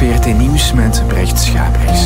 VRT Nieuws met Brecht Schaaprijs.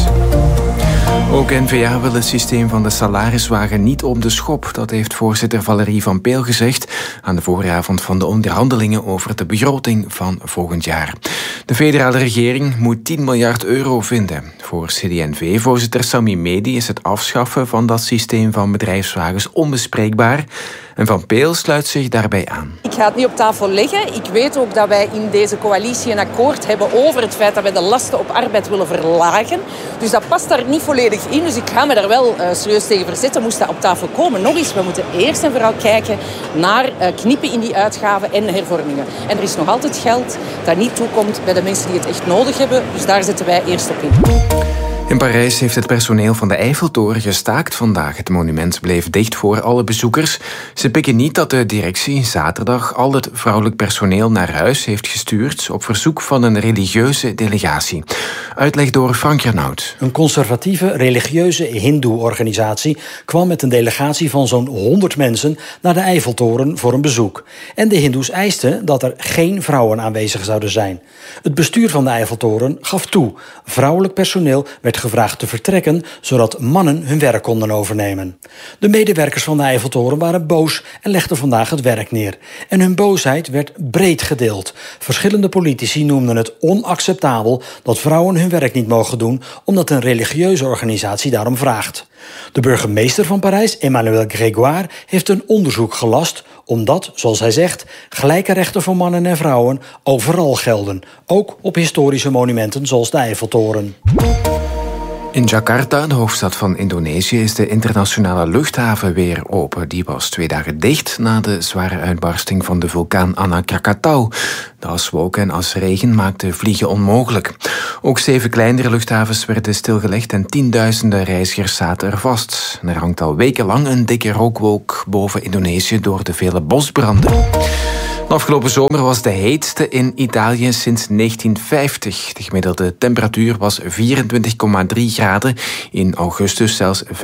Ook N-VA wil het systeem van de salariswagen niet op de schop. Dat heeft voorzitter Valerie van Peel gezegd aan de vooravond van de onderhandelingen over de begroting van volgend jaar. De federale regering moet 10 miljard euro vinden. Voor CD&V-voorzitter Sami Medi is het afschaffen van dat systeem van bedrijfswagens onbespreekbaar. En Van Peel sluit zich daarbij aan. Ik ga het niet op tafel leggen. Ik weet ook dat wij in deze coalitie een akkoord hebben over het feit dat wij de lasten op arbeid willen verlagen. Dus dat past daar niet volledig in. Dus ik ga me daar wel serieus tegen verzetten. Moest dat op tafel komen. Nog eens, we moeten eerst en vooral kijken naar knippen in die uitgaven en hervormingen. En er is nog altijd geld dat niet toekomt bij de mensen die het echt nodig hebben. Dus daar zetten wij eerst op in. In Parijs heeft het personeel van de Eiffeltoren gestaakt vandaag. Het monument bleef dicht voor alle bezoekers. Ze pikken niet dat de directie zaterdag al het vrouwelijk personeel naar huis heeft gestuurd op verzoek van een religieuze delegatie. Uitleg door Frank Renaud. Een conservatieve religieuze hindoe-organisatie kwam met een delegatie van zo'n 100 mensen naar de Eiffeltoren voor een bezoek. En de hindoes eisten dat er geen vrouwen aanwezig zouden zijn. Het bestuur van de Eiffeltoren gaf toe. Vrouwelijk personeel werd gevraagd te vertrekken, zodat mannen hun werk konden overnemen. De medewerkers van de Eiffeltoren waren boos en legden vandaag het werk neer. En hun boosheid werd breed gedeeld. Verschillende politici noemden het onacceptabel dat vrouwen hun werk niet mogen doen, omdat een religieuze organisatie daarom vraagt. De burgemeester van Parijs, Emmanuel Grégoire, heeft een onderzoek gelast omdat, zoals hij zegt, gelijke rechten voor mannen en vrouwen overal gelden. Ook op historische monumenten zoals de Eiffeltoren. In Jakarta, de hoofdstad van Indonesië, is de internationale luchthaven weer open. Die was 2 dagen dicht na de zware uitbarsting van de vulkaan Anak Krakatau. De aswolken en asregen maakten vliegen onmogelijk. Ook 7 kleinere luchthavens werden stilgelegd en tienduizenden reizigers zaten er vast. Er hangt al wekenlang een dikke rookwolk boven Indonesië door de vele bosbranden. De afgelopen zomer was de heetste in Italië sinds 1950. De gemiddelde temperatuur was 24,3 graden. In augustus zelfs 25,6.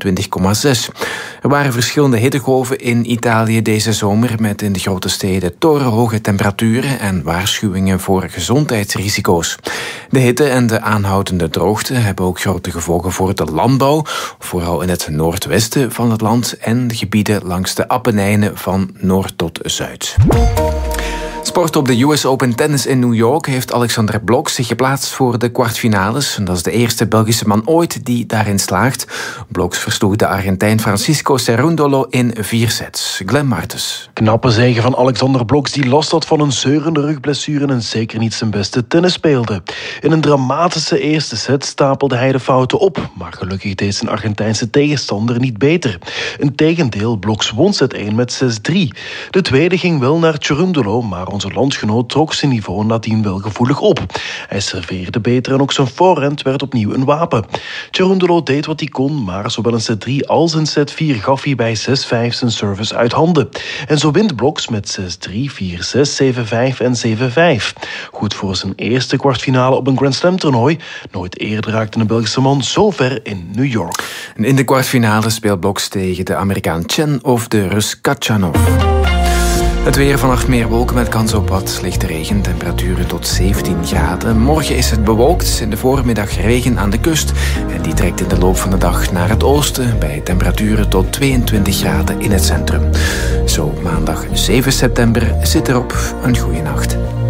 Er waren verschillende hittegolven in Italië deze zomer met in de grote steden torenhoge temperaturen en waarschuwingen voor gezondheidsrisico's. De hitte en de aanhoudende droogte hebben ook grote gevolgen voor de landbouw, vooral in het noordwesten van het land en de gebieden langs de Appenijnen van noord tot zuid. Sport op de US Open Tennis in New York heeft Alexander Blok zich geplaatst voor de kwartfinales. Dat is de eerste Belgische man ooit die daarin slaagt. Bloks versloeg de Argentijn Francisco Cerundolo in 4 sets. Glenn Martens. Knappe zege van Alexander Bloks, die last had van een zeurende rugblessure en zeker niet zijn beste tennis speelde. In een dramatische eerste set stapelde hij de fouten op, maar gelukkig deed zijn Argentijnse tegenstander niet beter. Integendeel, Bloks won set 1 met 6-3. De tweede ging wel naar Cerundolo, maar onze landgenoot trok zijn niveau nadien wel gevoelig op. Hij serveerde beter en ook zijn voorhand werd opnieuw een wapen. Cerundolo deed wat hij kon, maar zowel in set 3 als in set 4 gaf hij bij 6-5 zijn service uit handen. En zo wint Bloks met 6-3, 4-6, 7-5 en 7-5. Goed voor zijn eerste kwartfinale op een Grand Slam toernooi. Nooit eerder raakte een Belgische man zo ver in New York. En in de kwartfinale speelt Bloks tegen de Amerikaan Chen of de Rus Kachanov. Het weer: vannacht meer wolken met kans op wat lichte regen. Temperaturen tot 17 graden. Morgen is het bewolkt. In de voormiddag regen aan de kust. En die trekt in de loop van de dag naar het oosten. Bij temperaturen tot 22 graden in het centrum. Zo maandag 7 september zit erop. Een goeie nacht.